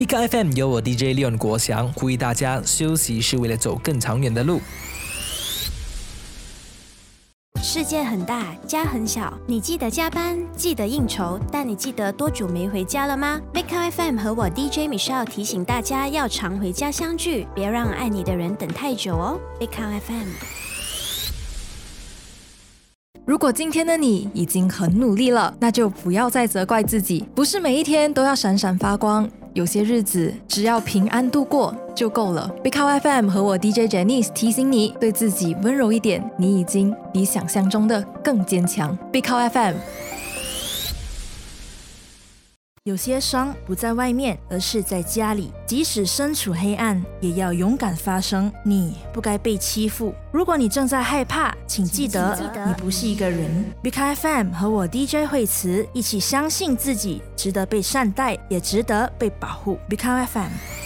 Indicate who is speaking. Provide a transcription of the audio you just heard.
Speaker 1: Big FM 由我 DJ Leon 国祥呼吁大家，休息是为了走更长远的路。
Speaker 2: 世界很大，家很小，你记得加班，记得应酬，但你记得多久没回家了吗？ Big FM 和我 DJ Michelle 提醒大家要常回家相聚，别让爱你的人等太久哦。 Big FM。
Speaker 3: 如果今天的你已经很努力了，那就不要再责怪自己，不是每一天都要闪闪发光，有些日子只要平安度过就够了。 Big FM 和我 DJ Janice 提醒你，对自己温柔一点，你已经比想象中的更坚强。 Big FM。
Speaker 4: 有些伤不在外面，而是在家里。即使身处黑暗，也要勇敢发声。你不该被欺负。如果你正在害怕，请记得你不是一个人。Big FM 和我 DJ 惠慈一起相信自己，值得被善待，也值得被保护。Big FM。